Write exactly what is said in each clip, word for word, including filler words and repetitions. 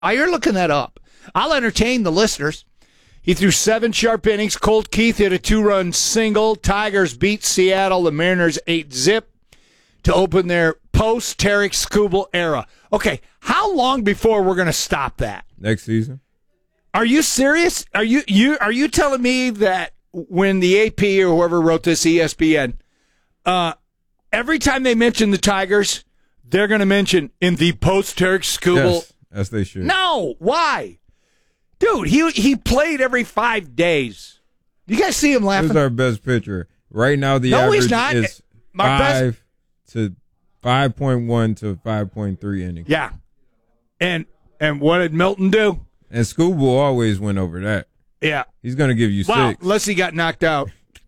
While you're looking that up, I'll entertain the listeners. He threw seven sharp innings. Colt Keith hit a two-run single. Tigers beat Seattle. The Mariners eight zip to open their post-Tarek Skubal era. Okay, how long before we're going to stop that? Next season. Are you serious? Are you you are you telling me that when the A P or whoever wrote this, E S P N, uh, every time they mention the Tigers, they're going to mention in the post-Tarek Skubal? Yes, as they should. No, why? Dude, he he played every five days. You guys see him laughing? Who's our best pitcher? Right now, the No, average he's not. is My best- five to five point one to five point three innings. Yeah. And and what did Milton do? And Skubal always went over that. Yeah. He's going to give you Wow, six. unless he got knocked out.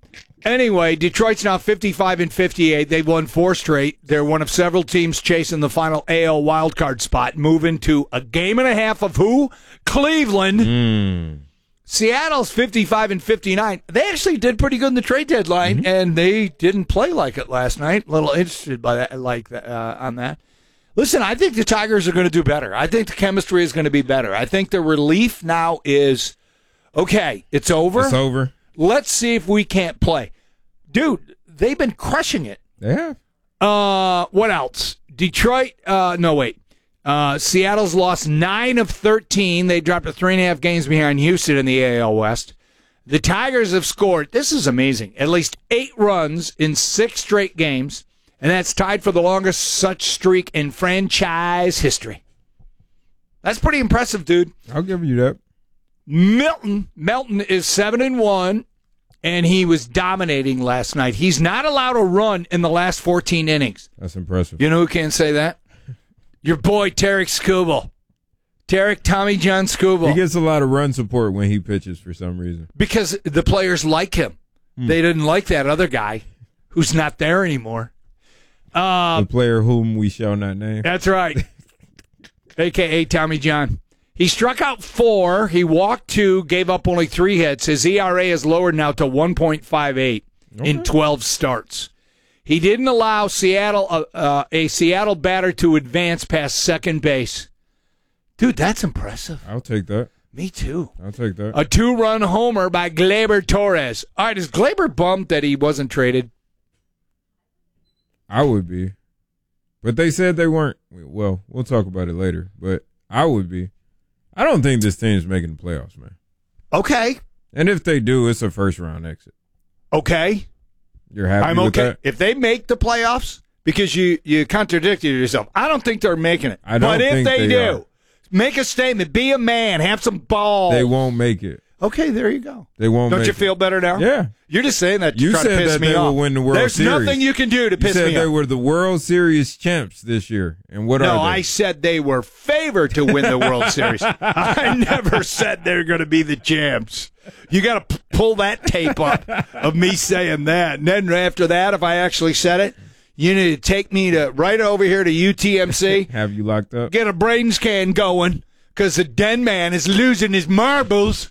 Anyway, Detroit's now fifty-five and fifty-eight. They've won four straight. They're one of several teams chasing the final A L wildcard spot, moving to a game and a half of who? Cleveland. Mm. Seattle's fifty-five and fifty-nine. They actually did pretty good in the trade deadline, mm-hmm. and they didn't play like it last night. A little interested by that, like that, uh, on that. Listen, I think the Tigers are going to do better. I think the chemistry is going to be better. I think the relief now is, okay, it's over. It's over. Let's see if we can't play. Dude, they've been crushing it. They have. Uh, what else? Detroit, uh, no, wait. Uh, Seattle's lost nine of thirteen. They dropped to three and a half games behind Houston in the A L West. The Tigers have scored, this is amazing, at least eight runs in six straight games, and that's tied for the longest such streak in franchise history. That's pretty impressive, dude. I'll give you that. Milton, Melton is seven and one, and he was dominating last night. He's not allowed a run in the last fourteen innings. That's impressive. You know who can say that? Your boy, Tarek Skubal. Tarek Tommy John Skubal. He gets a lot of run support when he pitches for some reason. Because the players like him. Hmm. They didn't like that other guy who's not there anymore. Uh, the player whom we shall not name. That's right. A K A Tommy John. He struck out four. He walked two, gave up only three hits. His E R A is lowered now to one point five eight okay. in twelve starts. He didn't allow Seattle uh, uh, a Seattle batter to advance past second base. Dude, that's impressive. I'll take that. Me too. I'll take that. A two-run homer by Gleyber Torres. All right, is Gleyber bummed that he wasn't traded? I would be. But they said they weren't. Well, we'll talk about it later. But I would be. I don't think this team's making the playoffs, man. Okay. And if they do, it's a first-round exit. Okay. You're happy I'm with okay. that? If they make the playoffs, because you, you contradicted yourself, I don't think they're making it. I don't but if think they, they do, are. Make a statement. Be a man. Have some balls. They won't make it. Okay, there you go. They won't Don't make you feel better now? Yeah. You're just saying that to You try to said piss that me they off. will win the World There's Series. There's nothing you can do to You piss said me they off. were the World Series champs this year. And what no, are they? I said they were favored to win the World Series. I never said they were going to be the champs. You got to p- pull that tape up of me saying that. And then after that, if I actually said it, you need to take me to right over here to U T M C. Have you locked up? Get a brain scan going because the den man is losing his marbles.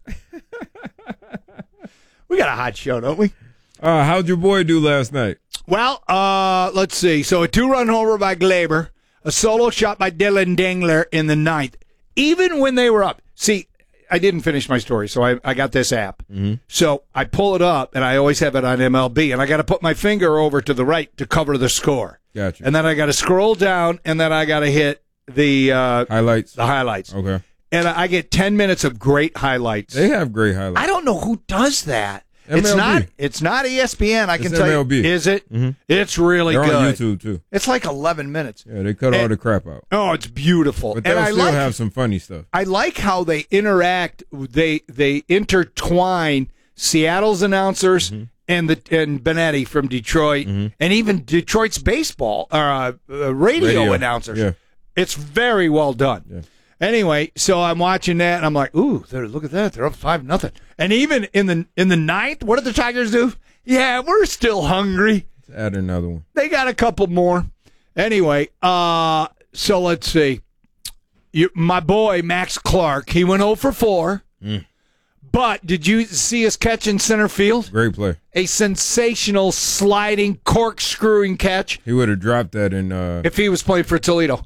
We got a hot show, don't we? Uh, how'd your boy do last night? Well, uh, let's see. So a two-run homer by Gleyber, a solo shot by Dylan Dangler in the ninth. Even when they were up. See, I didn't finish my story, so I, I got this app. Mm-hmm. So I pull it up, and I always have it on M L B, and I got to put my finger over to the right to cover the score. Gotcha. And then I got to scroll down, and then I got to hit the uh, highlights. The highlights. Okay. And I get ten minutes of great highlights. They have great highlights. I don't know who does that. M L B. It's not. It's not E S P N. I it's can tell M L B. you. Is it? Mm-hmm. It's really They're good. on YouTube too. It's like eleven minutes. Yeah, they cut and, all the crap out. Oh, it's beautiful. But they'll and I still like, have some funny stuff. I like how they interact. They they intertwine Seattle's announcers mm-hmm. and the and Benetti from Detroit, mm-hmm. and even Detroit's baseball or uh, uh, radio, radio announcers. Yeah. It's very well done. Yeah. Anyway, so I'm watching that, and I'm like, ooh, look at that. They're up five nothing. And even in the in the ninth, what did the Tigers do? Yeah, we're still hungry. Let's add another one. They got a couple more. Anyway, uh, so let's see. You, my boy, Max Clark, he went oh for four. Mm. But did you see his catch in center field? Great play. A sensational sliding, corkscrewing catch. He would have dropped that in. Uh... If he was playing for Toledo.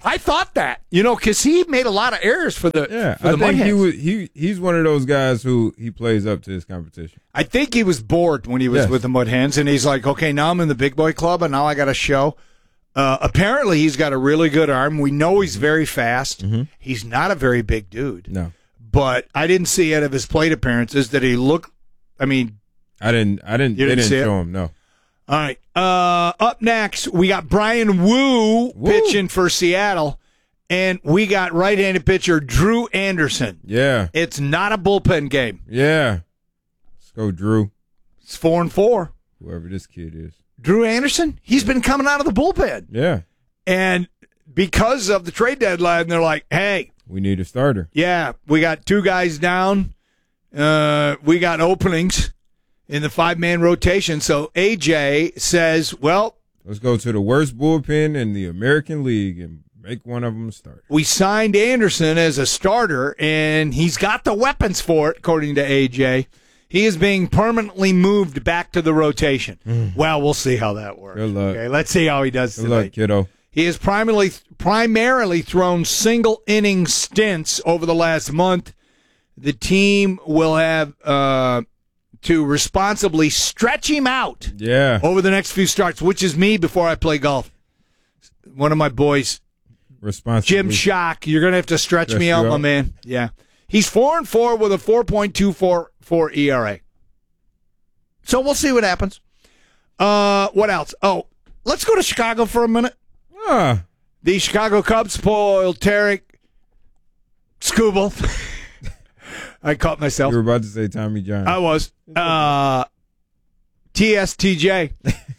I thought that, you know, because he made a lot of errors for the Yeah, for the I think Mudhens. he was he he's one of those guys who he plays up to his competition. I think he was bored when he was Yes. with the Mudhens, and he's like, okay, now I'm in the big boy club, and now I got a show. Uh, apparently, he's got a really good arm. We know he's very fast. Mm-hmm. He's not a very big dude. No, But I didn't see out of his plate appearances that he looked, I mean, I didn't. I didn't. You they didn't didn't see it? show him. No. all right. Uh, up next, we got Brian Wu, Woo. pitching for Seattle, and we got right-handed pitcher Drew Anderson. Yeah. It's not a bullpen game. Yeah. Let's go, Drew. It's four and four. Whoever this kid is. Drew Anderson, he's been coming out of the bullpen. Yeah. And because of the trade deadline, they're like, hey, We need a starter. yeah, we got two guys down. Uh, we got openings in the five-man rotation. So A J says, well, Let's go to the worst bullpen in the American League and make one of them a starter. we signed Anderson as a starter, and he's got the weapons for it, according to A J. He is being permanently moved back to the rotation. Well, we'll see how that works. Good luck. Okay, let's see how he does Good tonight. luck, kiddo. He has primarily primarily thrown single inning stints over the last month. The team will have uh, to responsibly stretch him out Yeah. over the next few starts, which is me before I play golf. One of my boys, Responsibly. Jim Schock, you're going to have to stretch, Stretch me you out, my out. man. Yeah. He's four and four with a four point two four four E R A. So we'll see what happens. Uh, what else? Oh, let's go to Chicago for a minute. Ah. The Chicago Cubs pulled Tarek Skubal. I caught myself. You were about to say Tommy John. I was. Uh, T S T J.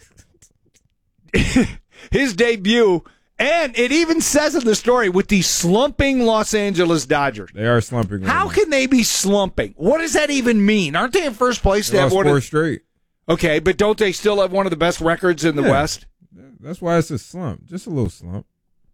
His debut, and it even says in the story, with the slumping Los Angeles Dodgers. They are slumping. right How now. can they be slumping? What does that even mean? Aren't they in first place? They They have lost one four of, straight? okay, but don't they still have one of the best records in the Yeah. West? That's why it's a slump. Just a little slump.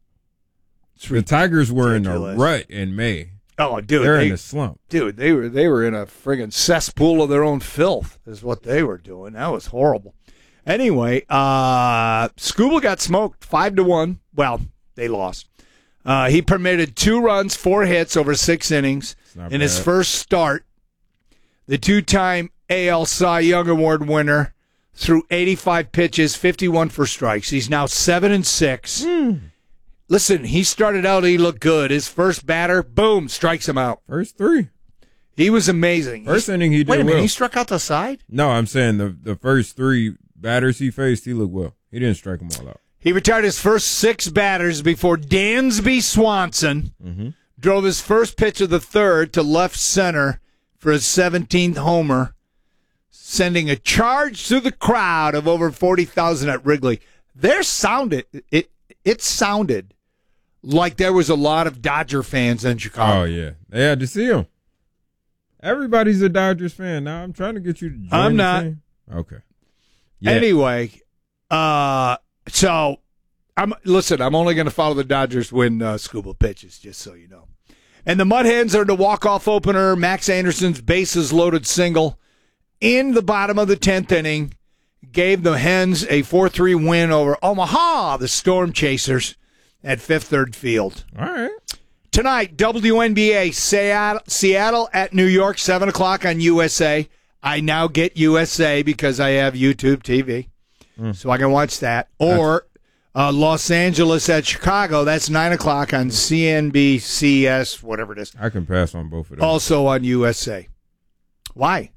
The Tigers were in a ridiculous. rut in May. Oh, dude, They're they, in a slump. dude, they were they were in a friggin' cesspool of their own filth. Is what they were doing. That was horrible. Anyway, uh, Skubal got smoked five to one. Well, they lost. Uh, he permitted two runs, four hits over six innings not in his bad. first start. The two-time A L Cy Young Award winner threw eighty-five pitches, fifty-one for strikes. He's now seven and six. Listen, he started out, he looked good. His first batter, boom, strikes him out. First three. He was amazing. First He- inning he did Wait a minute, well. he struck out the side? No, I'm saying the the first three batters he faced, he looked well. He didn't strike them all out. He retired his first six batters before Dansby Swanson Mm-hmm. drove his first pitch of the third to left center for his seventeenth homer, sending a charge through the crowd of over forty thousand at Wrigley. There sounded it. It sounded like there was a lot of Dodger fans in Chicago. Oh yeah, they had to see him. Everybody's a Dodgers fan now. I'm trying to get you to join I'm the not. team. Okay. Yeah. Anyway, uh, so I'm listen. I'm only going to follow the Dodgers when uh, Skubal pitches, just so you know. And the Mudhens are the walk-off opener. Max Anderson's bases-loaded single in the bottom of the tenth inning gave the Hens a four three win over Omaha, the Storm Chasers, at Fifth Third Field. All right. Tonight, W N B A, Seattle, Seattle at New York, seven o'clock on U S A. I now get U S A because I have YouTube T V, Mm. so I can watch that. Or uh, Los Angeles at Chicago, that's nine o'clock on C N B C S, whatever it is, I can pass on both of those. also on U S A. Why?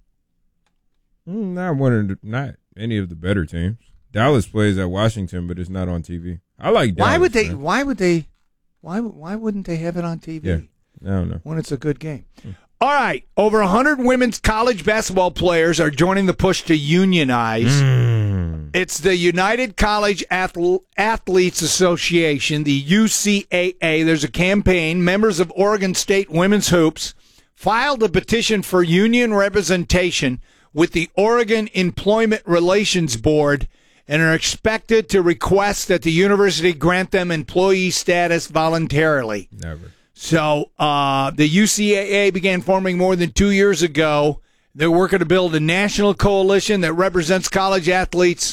Mm, not one of the, not any of the better teams. Dallas plays at Washington, but it's not on T V. I like Dallas. Why would they? man. Why would they? Why? Why wouldn't they have it on T V? Yeah. I don't know. When it's a good game. All right, over one hundred women's college basketball players are joining the push to unionize. Mm. It's the United College Athl- Athletes Association, the U C A A. There's a campaign. Members of Oregon State Women's Hoops filed a petition for union representation with the Oregon Employment Relations Board and are expected to request that the university grant them employee status voluntarily. Never. So uh, the U C A A began forming more than two years ago. They're working to build a national coalition that represents college athletes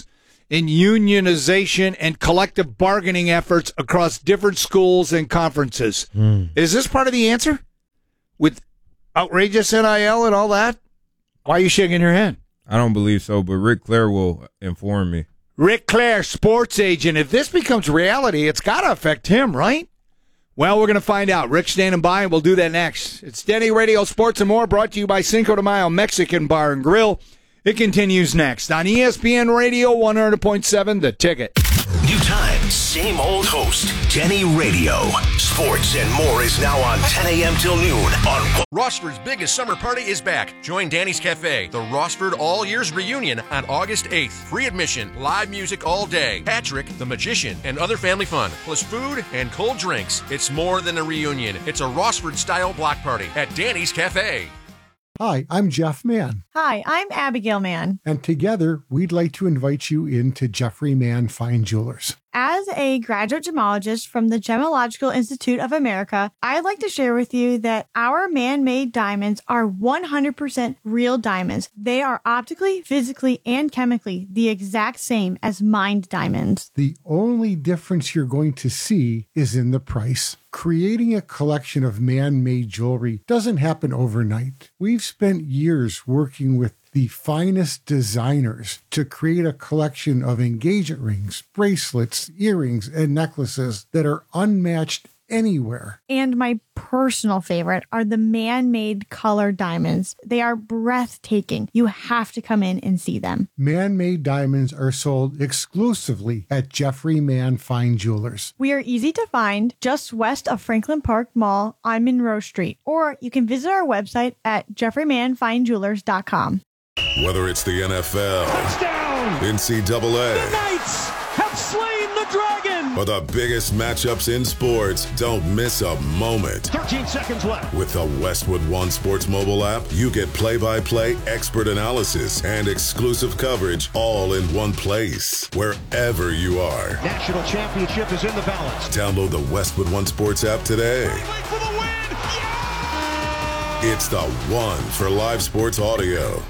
in unionization and collective bargaining efforts across different schools and conferences. Mm. Is this part of the answer? With outrageous N I L and all that? Why are you shaking your head? I don't believe so, but Rick Clair will inform me. Rick Clair, sports agent. If this becomes reality, it's got to affect him, right? Well, we're going to find out. Rick's standing by, and we'll do that next. It's Denny Radio Sports and More, brought to you by Cinco de Mayo Mexican Bar and Grill. It continues next on E S P N Radio one hundred point seven, The Ticket. New time, same old host, Denny Radio. Sports and More is now on ten a.m. till noon on Rossford's biggest summer party is back. Join Danny's Cafe, the Rossford All Years Reunion on August eighth. Free admission, live music all day. Patrick, the Magician, and other family fun, plus food and cold drinks. It's more than a reunion. It's a Rossford-style block party at Danny's Cafe. Hi, I'm Jeff Mann. Hi, I'm Abigail Mann. And together, we'd like to invite you into Jeffrey Mann Fine Jewelers. As a graduate gemologist from the Gemological Institute of America, I'd like to share with you that our man-made diamonds are one hundred percent real diamonds. They are optically, physically, and chemically the exact same as mined diamonds. The only difference you're going to see is in the price. Creating a collection of man-made jewelry doesn't happen overnight. We've spent years working with the finest designers to create a collection of engagement rings, bracelets, earrings, and necklaces that are unmatched anywhere. And my personal favorite are the man-made color diamonds. They are breathtaking. You have to come in and see them. Man-made diamonds are sold exclusively at Jeffrey Mann Fine Jewelers. We are easy to find just west of Franklin Park Mall on Monroe Street, or you can visit our website at jeffrey mann fine jewelers dot com. Whether it's the N F L, touchdown, N C double A, the Knights have slain the dragon, or the biggest matchups in sports, don't miss a moment. thirteen seconds left. With the Westwood One Sports mobile app, you get play-by-play expert analysis and exclusive coverage all in one place, wherever you are. National championship is in the balance. Download the Westwood One Sports app today. For the win. Yeah! It's the one for live sports audio.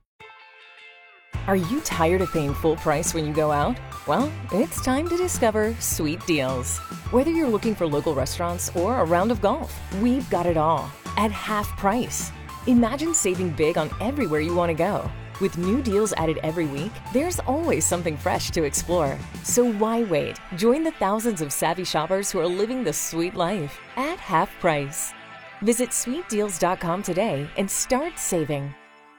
Are you tired of paying full price when you go out? Well, it's time to discover Sweet Deals. Whether you're looking for local restaurants or a round of golf, we've got it all at half price. Imagine saving big on everywhere you want to go. With new deals added every week, there's always something fresh to explore. So why wait? Join the thousands of savvy shoppers who are living the sweet life at half price. Visit sweet deals dot com today and start saving.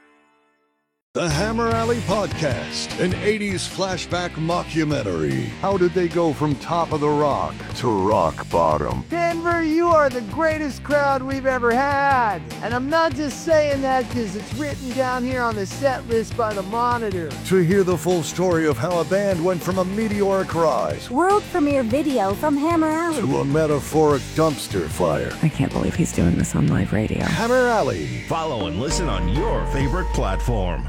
The Hammer Alley Podcast, an eighties flashback mockumentary. How did they go from top of the rock to rock bottom? Denver, you are the greatest crowd we've ever had. And I'm not just saying that because it's written down here on the set list by the Monitor. To hear the full story of how a band went from a meteoric rise, world premiere video from Hammer Alley, to a metaphoric dumpster fire. I can't believe he's doing this on live radio. Hammer Alley. Follow and listen on your favorite platform.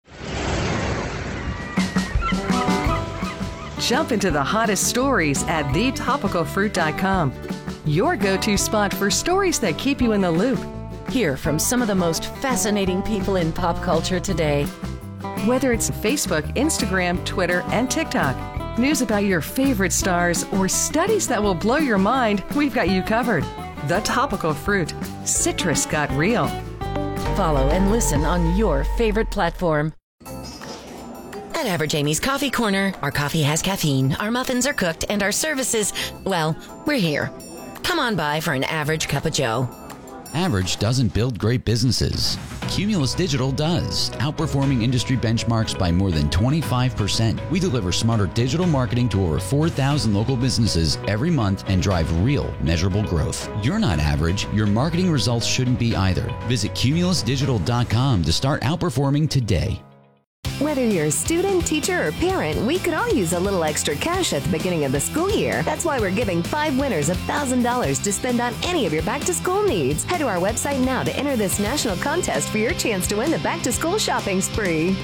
Jump into the hottest stories at the topical fruit dot com. Your go-to spot for stories that keep you in the loop. Hear from some of the most fascinating people in pop culture today. Whether it's Facebook, Instagram, Twitter, and TikTok, news about your favorite stars, or studies that will blow your mind, we've got you covered. The Topical Fruit. Citrus got real. Follow and listen on your favorite platform. At Average Amy's Coffee Corner, our coffee has caffeine, our muffins are cooked, and our services, well, we're here. Come on by for an average cup of joe. Average doesn't build great businesses. Cumulus Digital does, outperforming industry benchmarks by more than twenty-five percent. We deliver smarter digital marketing to over four thousand local businesses every month and drive real, measurable growth. You're not average. Your marketing results shouldn't be either. Visit cumulus digital dot com to start outperforming today. Whether you're a student, teacher, or parent, we could all use a little extra cash at the beginning of the school year. That's why we're giving five winners one thousand dollars to spend on any of your back-to-school needs. Head to our website now to enter this national contest for your chance to win the back-to-school shopping spree.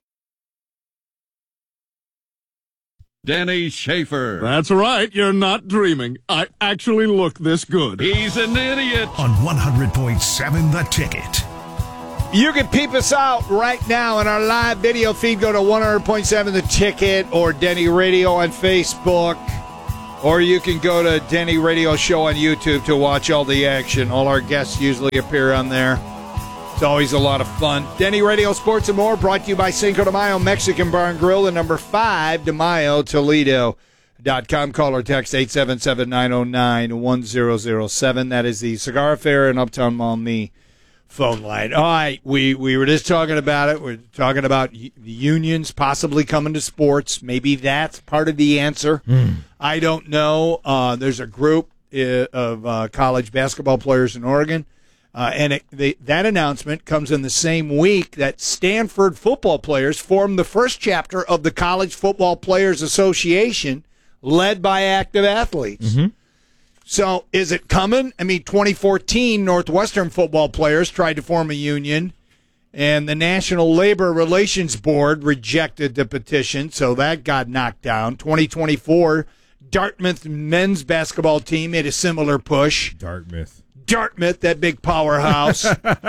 Denny Schaefer. That's right. You're not dreaming. I actually look this good. He's an idiot. On one hundred point seven The Ticket. You can peep us out right now in our live video feed. Go to one hundred point seven The Ticket or Denny Radio on Facebook. Or you can go to Denny Radio Show on YouTube to watch all the action. All our guests usually appear on there. It's always a lot of fun. Denny Radio Sports and More brought to you by Cinco de Mayo Mexican Bar and Grill, the number five, De Mayo, Toledo dot com. Call or text eight seven seven, nine oh nine, one zero zero seven. That is the Cigar Fair in Uptown Mall Me phone line. All right, we, we were just talking about it. We're talking about the unions possibly coming to sports. Maybe that's part of the answer. Mm. I don't know. Uh, there's a group uh, of uh, college basketball players in Oregon, uh, and it, they, that announcement comes in the same week that Stanford football players formed the first chapter of the College Football Players Association, led by active athletes. Mm-hmm. So is it coming? I mean, twenty fourteen, Northwestern football players tried to form a union, and the National Labor Relations Board rejected the petition, so that got knocked down. twenty twenty-four, Dartmouth men's basketball team made a similar push. Dartmouth. Dartmouth, that big powerhouse.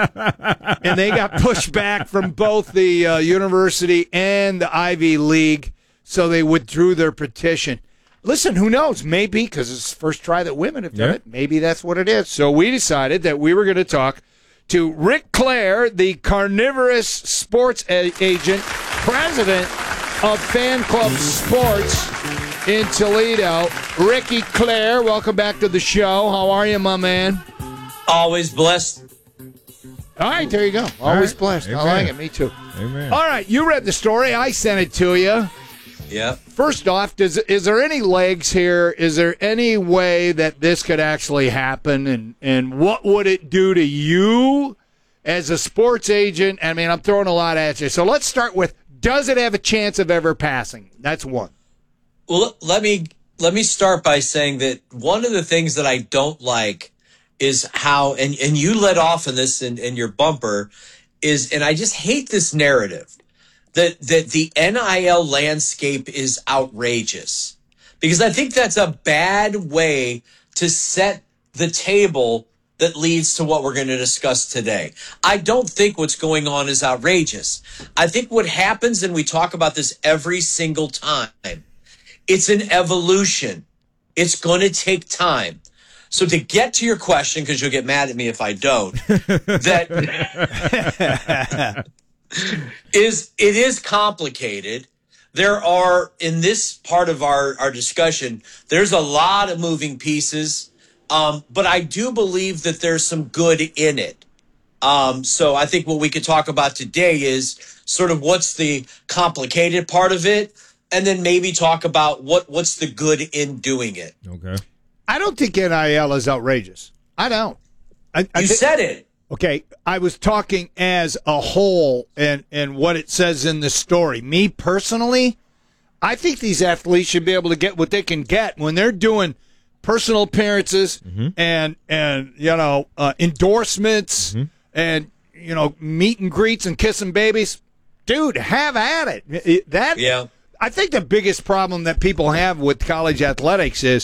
And they got pushed back from both the uh, university and the Ivy League, so they withdrew their petition. Listen, who knows? Maybe, because it's the first try that women have done Yeah. it, maybe that's what it is. So we decided that we were going to talk to Rick Clair, the carnivorous sports a- agent, president of Fan Club Sports in Toledo. Ricky Clair, welcome back to the show. How are you, my man? Always blessed. All right, there you go. Always right. blessed. Amen. I like it. Me too. Amen. All right, you read the story. I sent it to you. Yeah. First off, does is there any legs here? Is there any way that this could actually happen? And, and what would it do to you as a sports agent? I mean, I'm throwing a lot at you. So let's start with, does it have a chance of ever passing? That's one. Well, let me let me start by saying that one of the things that I don't like is how, and, and you led off in this in, in your bumper, is, and I just hate this narrative, that that the N I L landscape is outrageous, because I think that's a bad way to set the table that leads to what we're going to discuss today. I don't think what's going on is outrageous. I think what happens, and we talk about this every single time, it's an evolution. It's going to take time. So to get to your question, because you'll get mad at me if I don't, that is it is complicated. There are, in this part of our, our discussion, there's a lot of moving pieces, um, but I do believe that there's some good in it. Um, so I think what we could talk about today is sort of what's the complicated part of it, and then maybe talk about what, what's the good in doing it. Okay. I don't think N I L is outrageous. I don't. I, I you thi- said it. Okay, I was talking as a whole and, and what it says in the story. Me personally, I think these athletes should be able to get what they can get when they're doing personal appearances mm-hmm. and, and you know, uh, endorsements mm-hmm. and, you know, meet and greets and kissing babies. Dude, have at it. It- That Yeah. I think the biggest problem that people have with college athletics is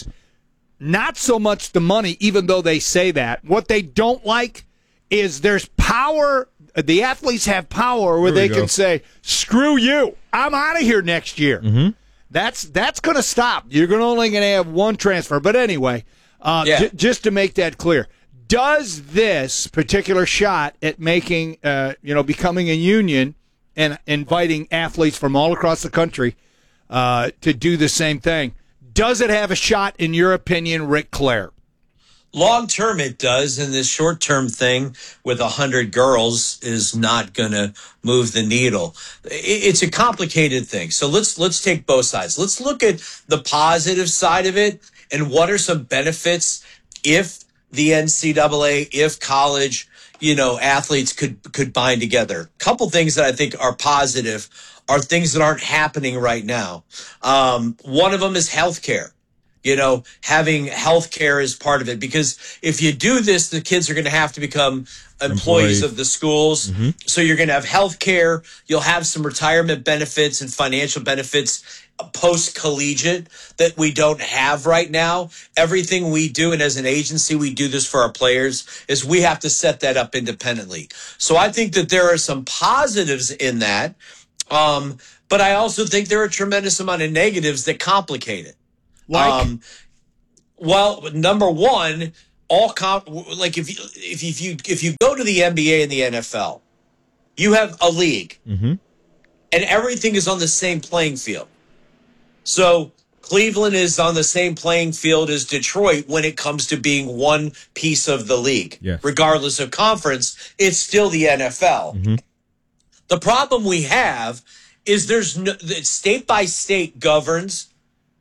not so much the money, even though they say that. What they don't like is there's power. The athletes have power where they go. can say, screw you, I'm out of here next year. Mm-hmm. That's that's going to stop. You're gonna only going to have one transfer. But anyway, uh, Yeah. j- just to make that clear, does this particular shot at making, uh, you know, becoming a union and inviting athletes from all across the country uh, to do the same thing, does it have a shot, in your opinion, Rick Clair? Long term, it does, and this short term thing with a hundred girls is not going to move the needle. It's a complicated thing. So let's let's take both sides. Let's look at the positive side of it, and what are some benefits if the N C double A, if college, you know, athletes could could bind together. A couple things that I think are positive are things that aren't happening right now. Um, one of them is healthcare. You know, having healthcare is part of it, because if you do this, the kids are going to have to become employees, Employees. of the schools. Mm-hmm. So you're going to have healthcare. You'll have some retirement benefits and financial benefits post-collegiate that we don't have right now. Everything we do, and as an agency, we do this for our players, is we have to set that up independently. So I think that there are some positives in that, um, but I also think there are a tremendous amount of negatives that complicate it. Like? Um, well, number one, all comp- like if you, if you, if you if you go to the N B A and the N F L, you have a league, mm-hmm. and everything is on the same playing field. So Cleveland is on the same playing field as Detroit when it comes to being one piece of the league. Yes. Regardless of conference, it's still the N F L. Mm-hmm. The problem we have is there's no, state by state governs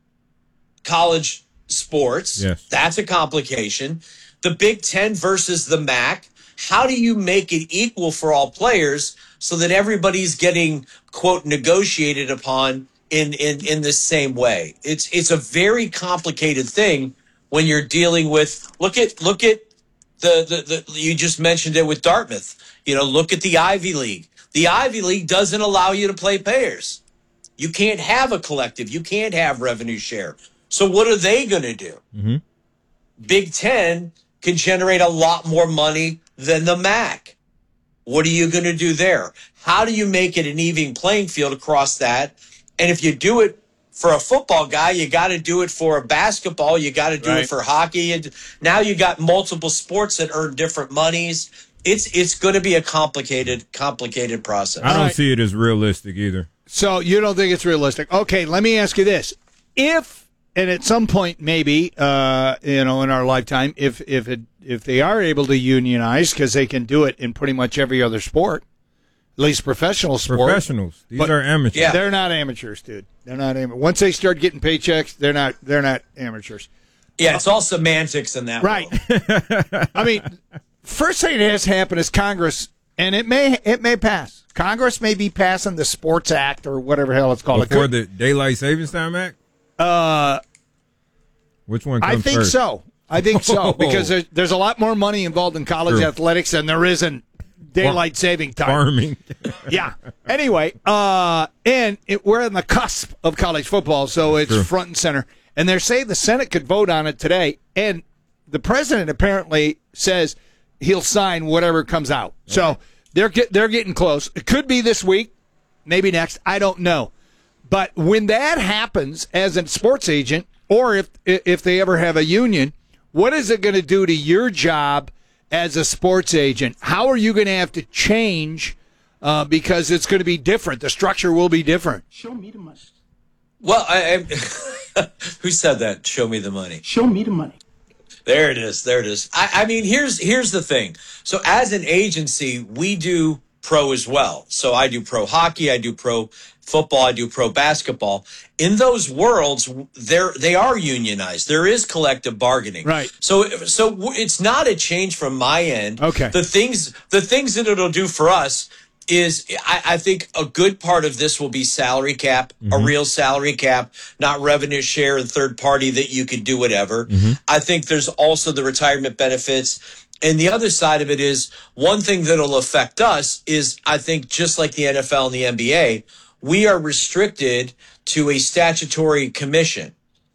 college sports. Yes. That's a complication. The Big Ten versus the M A C. How do you make it equal for all players so that everybody's getting, quote, negotiated upon in, in, in the same way? It's it's a very complicated thing when you're dealing with, look at look at the, the, the you just mentioned it with Dartmouth. You know, look at the Ivy League. The Ivy League doesn't allow you to play pairs. You can't have a collective. You can't have revenue share. So what are they going to do? Mm-hmm. Big Ten can generate a lot more money than the M A C. What are you going to do there? How do you make it an even playing field across that? And if you do it for a football guy, you got to do it for a basketball. You got to do Right. it for hockey. And now you got multiple sports that earn different monies. It's it's going to be a complicated, complicated process. I don't right. see it as realistic either. So you don't think it's realistic? Okay, let me ask you this: if and at some point, maybe uh, you know, in our lifetime, if if it, if they are able to unionize, because they can do it in pretty much every other sport, at least professional sport. Professionals, these But are amateurs. Yeah. They're not amateurs, dude. They're not amateurs. Once they start getting paychecks, they're not. They're not amateurs. Yeah, it's all semantics in that. Right. I mean, first thing that has to happen is Congress, and it may it may pass. Congress may be passing the Sports Act or whatever the hell it's called. It Before could- the Daylight Savings Time Act? uh, Which one comes I think first? so. I think so because there's, there's a lot more money involved in college True. athletics than there is in daylight saving time. Farming. Yeah. Anyway, uh, and it, we're on the cusp of college football, so it's True. front and center. And they're saying the Senate could vote on it today, and the president apparently says he'll sign whatever comes out. So they're get, they're getting close. It could be this week, maybe next. I don't know. But when that happens, as a sports agent, or if if they ever have a union, what is it going to do to your job as a sports agent? How are you going to have to change uh, because it's going to be different? The structure will be different. Show me the money. Well, I, I who said that? Show me the money. Show me the money. There it is. There it is. I, I mean, here's here's the thing. So as an agency, we do pro as well. So I do pro hockey, I do pro football, I do pro basketball. In those worlds, they're they are unionized. There is collective bargaining. Right. So so it's not a change from my end. Okay. The things the things that it'll do for us is I, I think a good part of this will be salary cap, Mm-hmm. a real salary cap, not revenue share and third party that you could do whatever. Mm-hmm. I think there's also the retirement benefits. And the other side of it is one thing that'll affect us is I think just like the N F L and the N B A, we are restricted to a statutory commission.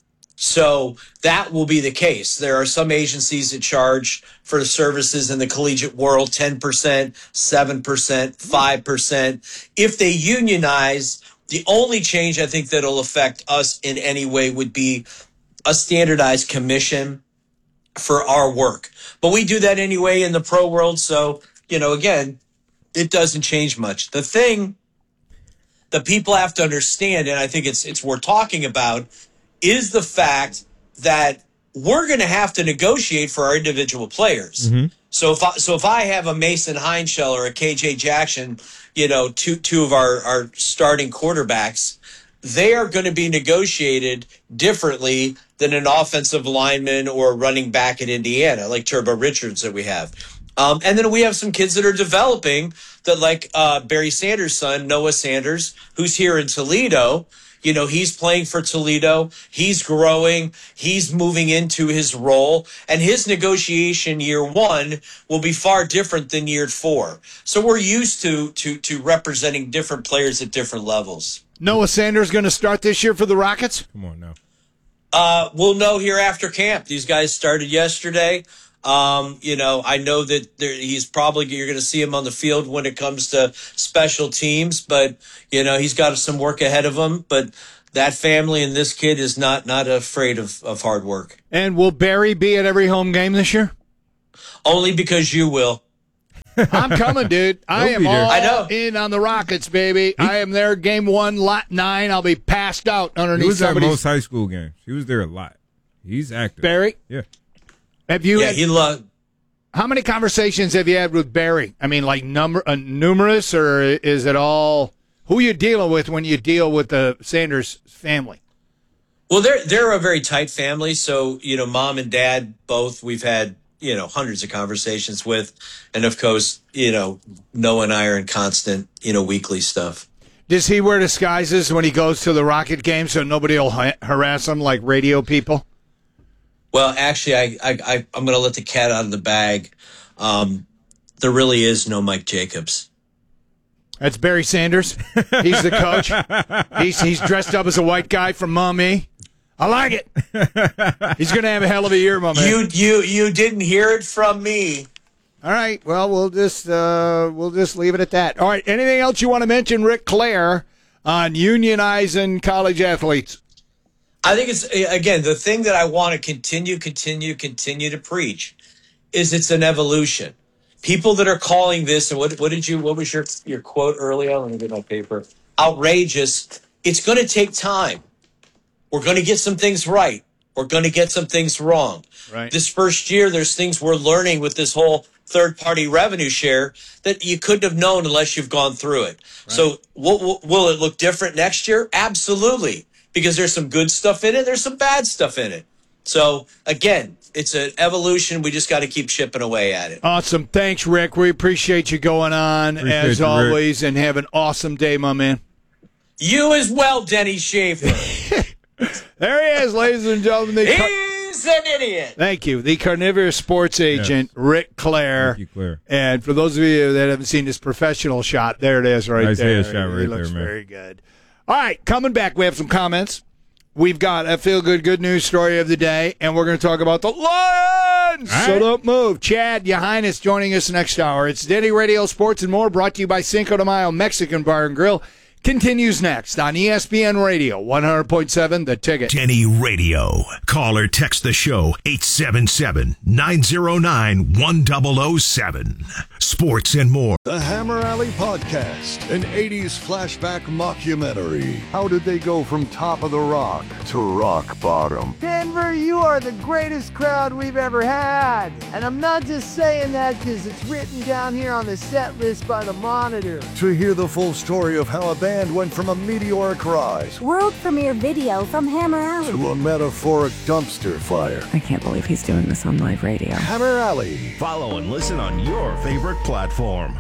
So that will be the case. There are some agencies that charge for the services in the collegiate world ten percent, seven percent, five percent. If they unionize, the only change I think that'll affect us in any way would be a standardized commission for our work. But we do that anyway in the pro world. So, you know, again, it doesn't change much. The thing that people have to understand, and I think it's it's worth talking about, is the fact that we're going to have to negotiate for our individual players. Mm-hmm. So if I, so if I have a Mason Heinschel or a K J Jackson, you know, two two of our, our starting quarterbacks, they are going to be negotiated differently than an offensive lineman or a running back at Indiana, like Turbo Richards that we have. Um, and then we have some kids that are developing that, like uh, Barry Sanders' son, Noah Sanders, who's here in Toledo. You know, he's playing for Toledo. He's growing. He's moving into his role. And his negotiation year one will be far different than year four. So we're used to to to representing different players at different levels. Noah Sanders going to start this year for the Rockets? Come on now. Uh, we'll know here after camp. These guys started yesterday. Um, you know, I know that there, he's probably, you're going to see him on the field when it comes to special teams, but, you know, he's got some work ahead of him. But that family and this kid is not, not afraid of, of hard work. And will Barry be at every home game this year? Only because you will. I'm coming, dude. I am all I know. in on the Rockets, baby. I am there game one, lot nine. I'll be passed out underneath He was at somebody's. most high school games. He was there a lot. He's active. Barry? Yeah. Have you? Yeah, he loved. How many conversations have you had with Barry? I mean, like number uh, numerous, or is it all who you dealing with when you deal with the Sanders family? Well, they're they're a very tight family. So, you know, mom and dad both we've had, you know, hundreds of conversations with. And, of course, you know, Noah and I are in constant, you know, weekly stuff. Does he wear disguises when he goes to the Rocket game so nobody will ha- harass him like radio people? Well, actually, I, I, I, I'm going to let the cat out of the bag. Um, there really is no Mike Jacobs. That's Barry Sanders. He's the coach. He's he's dressed up as a white guy from Mommy. I like it. He's going to have a hell of a year, my man. You you you didn't hear it from me. All right. Well, we'll just uh, we'll just leave it at that. All right. Anything else you want to mention, Rick Clair, on unionizing college athletes? I think it's, again, the thing that I want to continue, continue, continue to preach is it's an evolution. People that are calling this, and what what did you, what was your your quote earlier? Let me get my paper. Outrageous. It's going to take time. We're going to get some things right. We're going to get some things wrong. Right. This first year, there's things we're learning with this whole third-party revenue share that you couldn't have known unless you've gone through it. Right. So will, will it look different next year? Absolutely. Because there's some good stuff in it. There's some bad stuff in it. So, again, it's an evolution. We just got to keep chipping away at it. Awesome. Thanks, Rick. We appreciate you going on, Appreciate as you, always, and have an awesome day, my man. You as well, Denny Schaefer. There he is, ladies and gentlemen. The Car- He's an idiot. Thank you. The carnivorous sports agent, Yes. Rick Clair. Thank you, Claire. And for those of you that haven't seen his professional shot, there it is right Nice there. headshot right he looks there, man. very good. All right, coming back, we have some comments. We've got a feel-good good news story of the day, and we're going to talk about the Lions. All So right. don't move. Chad Yohines joining us next hour. It's Denny Radio Sports and More, brought to you by Cinco de Mayo Mexican Bar and Grill. Continues next on E S P N Radio, one hundred point seven The Ticket. Denny Radio. Call or text the show eight seven seven, nine zero nine, one zero zero seven. Sports and more. The Hammer Alley Podcast, an eighties flashback mockumentary. How did they go from top of the rock to rock bottom? Denver, you are the greatest crowd we've ever had. And I'm not just saying that because it's written down here on the set list by the monitor. To hear the full story of how a band went from a meteoric rise World premiere video from Hammer Alley. to a metaphoric dumpster fire. I can't believe he's doing this on live radio. Hammer Alley. Follow and listen on your favorite platform.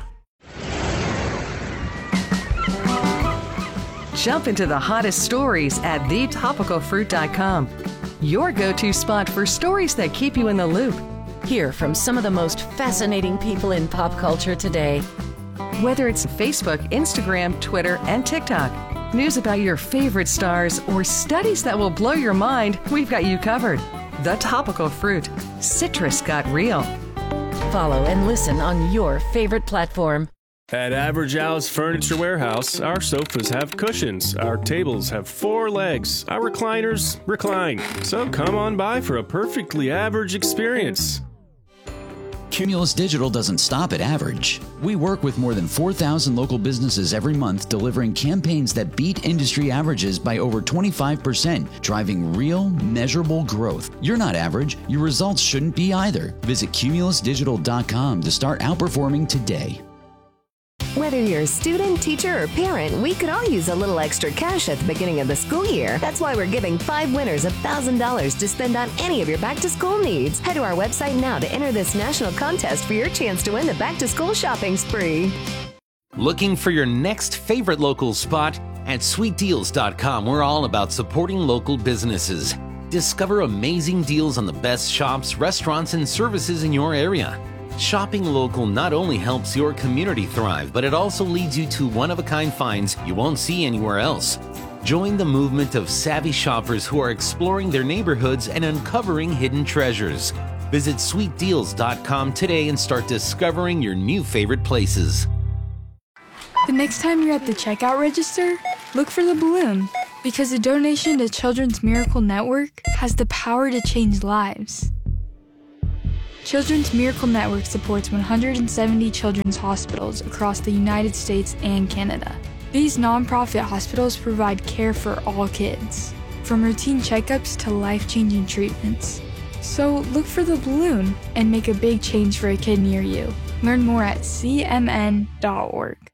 Jump into the hottest stories at the topical fruit dot com. Your go-to spot for stories that keep you in the loop. Hear from some of the most fascinating people in pop culture today. Whether it's Facebook, Instagram, Twitter, and TikTok. News about your favorite stars or studies that will blow your mind, we've got you covered. The Topical Fruit. Citrus got real. Follow and listen on your favorite platform. At Average Al's Furniture Warehouse, our sofas have cushions, our tables have four legs, our recliners recline. So come on by for a perfectly average experience. Cumulus Digital doesn't stop at average. We work with more than four thousand local businesses every month, delivering campaigns that beat industry averages by over twenty-five percent, driving real, measurable growth. You're not average. Your results shouldn't be either. Visit cumulus digital dot com to start outperforming today. Whether you're a student, teacher, or parent, we could all use a little extra cash at the beginning of the school year. That's why we're giving five winners one thousand dollars to spend on any of your back-to-school needs. Head to our website now to enter this national contest for your chance to win the back-to-school shopping spree. Looking for your next favorite local spot? At sweet deals dot com, we're all about supporting local businesses. Discover amazing deals on the best shops, restaurants, and services in your area. Shopping local not only helps your community thrive, but it also leads you to one-of-a-kind finds you won't see anywhere else. Join the movement of savvy shoppers who are exploring their neighborhoods and uncovering hidden treasures. Visit sweet deals dot com today and start discovering your new favorite places. The next time you're at the checkout register, look for the balloon, because a donation to Children's Miracle Network has the power to change lives. Children's Miracle Network supports one hundred seventy children's hospitals across the United States and Canada. These nonprofit hospitals provide care for all kids, from routine checkups to life-changing treatments. So look for the balloon and make a big change for a kid near you. Learn more at c m n dot org.